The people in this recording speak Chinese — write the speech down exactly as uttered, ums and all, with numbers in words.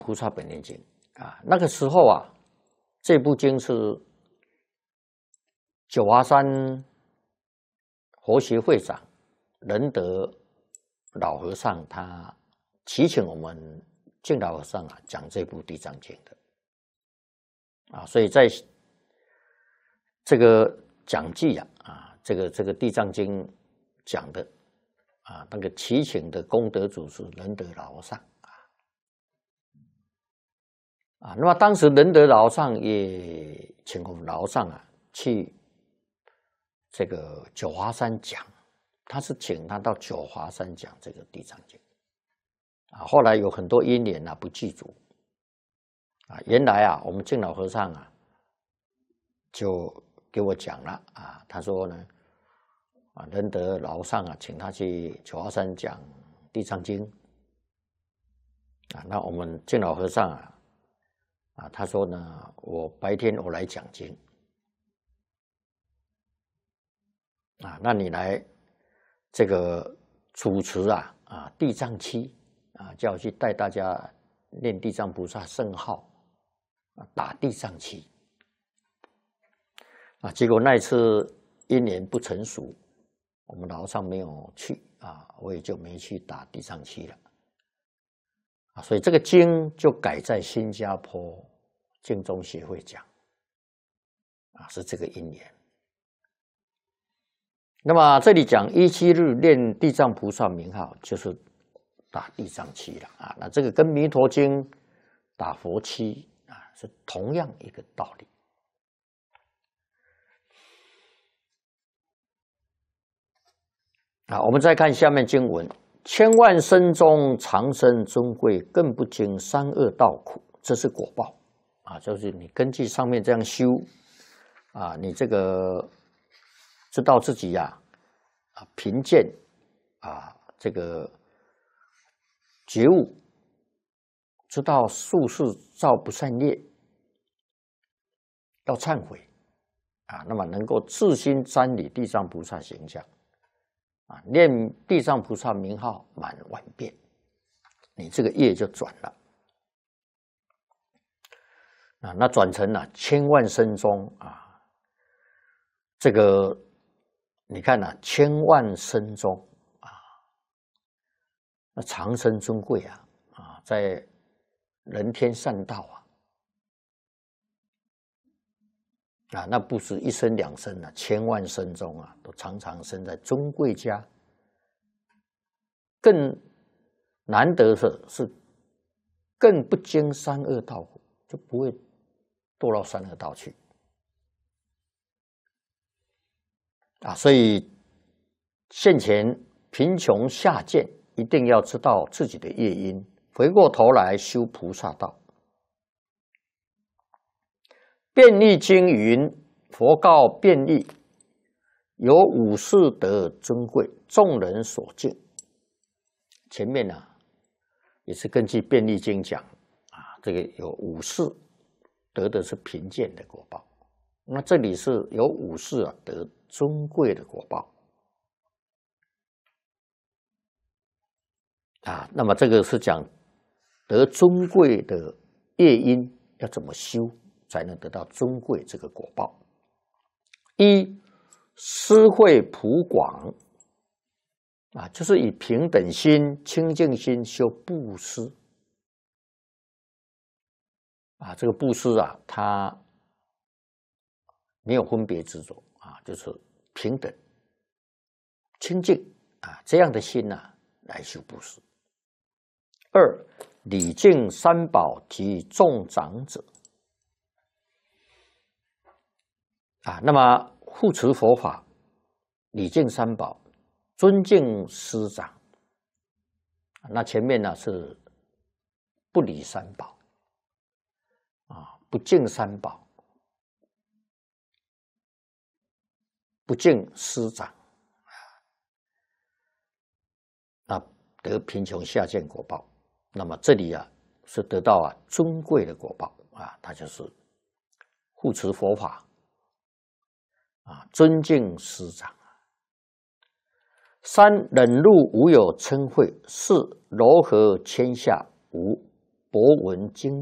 菩萨本愿经啊，那个时候啊，这部经是九华山佛学会长仁德老和尚他祈请我们净老和尚啊讲这部地藏经的啊，所以在这个讲记啊啊，这个这个地藏经讲的啊，那个祈请的功德主是仁德老和尚。啊，那么当时仁德老和尚也请我们老和尚啊去这个九华山讲，他是请他到九华山讲这个地藏经啊。后来有很多因缘啊不具足啊，原来啊我们净老和尚啊就给我讲了啊，他说呢啊仁德老和尚啊请他去九华山讲地藏经啊，那我们净老和尚啊。啊，他说呢，我白天我来讲经，啊，那你来这个主持啊啊地藏期啊，叫我去带大家念地藏菩萨圣号，啊，打地藏期，啊，结果那一次因缘不成熟，我们老和尚没有去啊，我也就没去打地藏期了，啊，所以这个经就改在新加坡净宗协会讲，啊，是这个因缘。那么这里讲一七日念地藏菩萨名号，就是打地藏期了啊。那这个跟弥陀经打佛期啊是同样一个道理。啊，我们再看下面经文：千万生中长生尊贵，更不经三恶道苦，这是果报。啊，就是你根据上面这样修，啊，你这个知道自己呀、啊，啊贫贱，啊这个觉悟，知道术士造不善业，要忏悔，啊，那么能够自心瞻礼地藏菩萨形象，啊，念地藏菩萨名号满万遍，你这个业就转了。啊，那转成了千万生中啊，这个你看啊，千万生中啊，那长生尊贵啊啊，在人天善道啊啊，那不是一生两生啊，千万生中啊，都常常生在尊贵家。更难得的是，更不经三恶道苦，就不会堕到三恶道去啊！所以现前贫穷下贱，一定要知道自己的业因，回过头来修菩萨道。便利经云：佛告便利，有五事德尊贵，众人所敬。前面呢、啊，也是根据便利经讲啊，这个有五事。得的是贫贱的果报，那这里是有五事啊，得尊贵的果报啊。那么这个是讲得尊贵的业因要怎么修，才能得到尊贵这个果报。一施惠普广啊，就是以平等心、清净心修布施。啊，这个布施啊，它没有分别执着啊，就是平等、清净啊，这样的心呐、啊，来修布施。二礼敬三宝及众长者啊，那么护持佛法，礼敬三宝，尊敬师长。那前面呢是不理三宝。啊，不敬三宝，不敬师长，啊，得贫穷下贱果报。那么这里啊，是得到啊尊贵的果报啊，它就是护持佛法，啊，尊敬师长。三忍辱无有嗔恚，四柔和谦下无博闻经